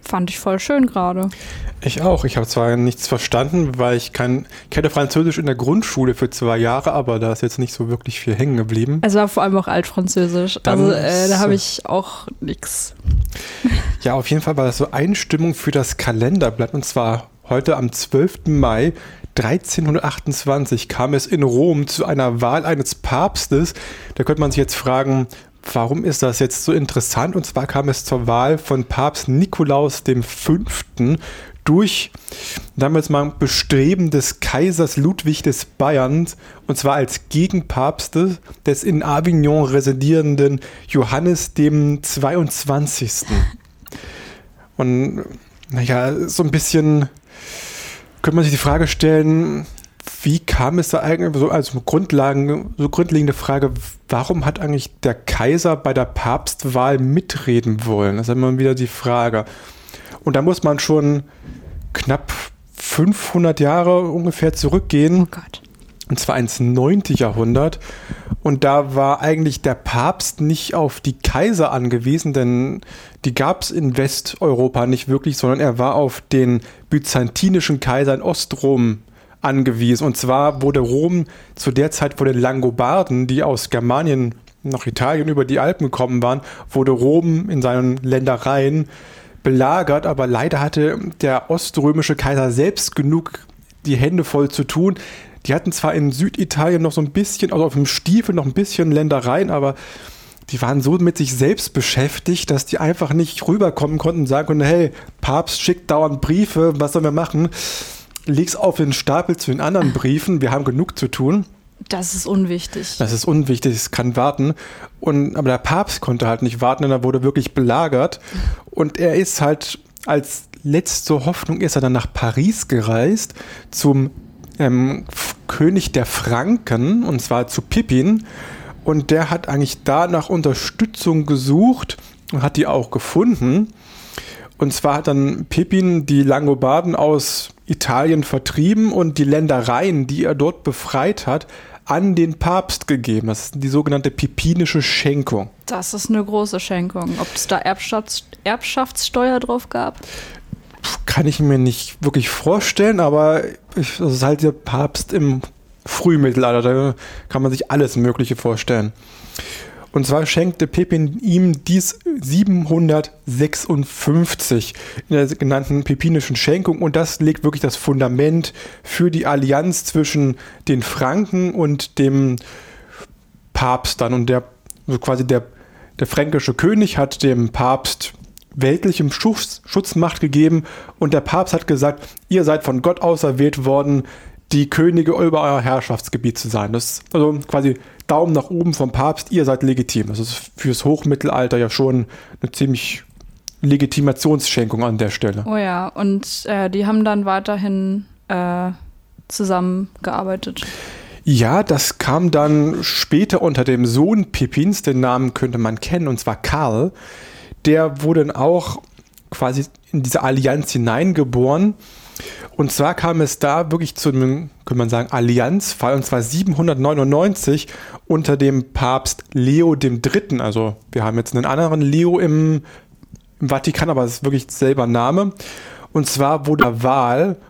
Fand ich voll schön gerade. Ich auch. Ich habe zwar nichts verstanden, weil ich hatte Französisch in der Grundschule für 2 Jahre, aber da ist jetzt nicht so wirklich viel hängen geblieben. Es war vor allem auch Altfranzösisch. Also da habe ich auch nichts. Ja, auf jeden Fall war das so Einstimmung für das Kalenderblatt. Und zwar heute am 12. Mai 1328 kam es in Rom zu einer Wahl eines Papstes. Da könnte man sich jetzt fragen, warum ist das jetzt so interessant? Und zwar kam es zur Wahl von Papst Nikolaus V. durch damals mal Bestreben des Kaisers Ludwig des Bayerns, und zwar als Gegenpapst des in Avignon residierenden Johannes dem 22. Und naja, so ein bisschen könnte man sich die Frage stellen, wie kam es da eigentlich, so als grundlegende Frage, warum hat eigentlich der Kaiser bei der Papstwahl mitreden wollen? Das ist immer wieder die Frage. Und da muss man schon knapp 500 Jahre ungefähr zurückgehen. Oh Gott. Und zwar ins 9. Jahrhundert. Und da war eigentlich der Papst nicht auf die Kaiser angewiesen, denn die gab es in Westeuropa nicht wirklich, sondern er war auf den byzantinischen Kaiser in Ostrom angewiesen. Und zwar wurde Rom zu der Zeit von den Langobarden, die aus Germanien nach Italien über die Alpen gekommen waren, wurde Rom in seinen Ländereien belagert, aber leider hatte der oströmische Kaiser selbst genug die Hände voll zu tun. Die hatten zwar in Süditalien noch so ein bisschen, also auf dem Stiefel noch ein bisschen Ländereien, aber die waren so mit sich selbst beschäftigt, dass die einfach nicht rüberkommen konnten und sagen konnten, hey, Papst schickt dauernd Briefe, was sollen wir machen? Leg's auf den Stapel zu den anderen Briefen, wir haben genug zu tun. Das ist unwichtig. Das ist unwichtig, es kann warten. Aber der Papst konnte halt nicht warten, denn er wurde wirklich belagert. Und er ist halt als letzte Hoffnung ist er dann nach Paris gereist zum König der Franken, und zwar zu Pippin. Und der hat eigentlich da nach Unterstützung gesucht und hat die auch gefunden. Und zwar hat dann Pippin die Langobarden aus Italien vertrieben und die Ländereien, die er dort befreit hat, an den Papst gegeben. Das ist die sogenannte pippinische Schenkung. Das ist eine große Schenkung. Ob es da Erbschaftssteuer drauf gab? Kann ich mir nicht wirklich vorstellen, aber das ist halt der Papst im Frühmittelalter. Da kann man sich alles Mögliche vorstellen. Und zwar schenkte Pippin ihm dies 756 in der genannten pippinischen Schenkung. Und das legt wirklich das Fundament für die Allianz zwischen den Franken und dem Papst dann. Und der fränkische König hat dem Papst weltlichem Schutzmacht gegeben. Und der Papst hat gesagt, ihr seid von Gott auserwählt worden, die Könige über euer Herrschaftsgebiet zu sein. Das ist also quasi Daumen nach oben vom Papst, ihr seid legitim. Das ist fürs Hochmittelalter ja schon eine ziemlich Legitimationsschenkung an der Stelle. Oh ja, und die haben dann weiterhin zusammengearbeitet. Ja, das kam dann später unter dem Sohn Pippins, den Namen könnte man kennen, und zwar Karl. Der wurde dann auch quasi in diese Allianz hineingeboren. Und zwar kam es da wirklich zu einem, könnte man sagen, Allianzfall, und zwar 799 unter dem Papst Leo III. Also wir haben jetzt einen anderen Leo im Vatikan, aber es ist wirklich selber Name. Und zwar wurde der Wahl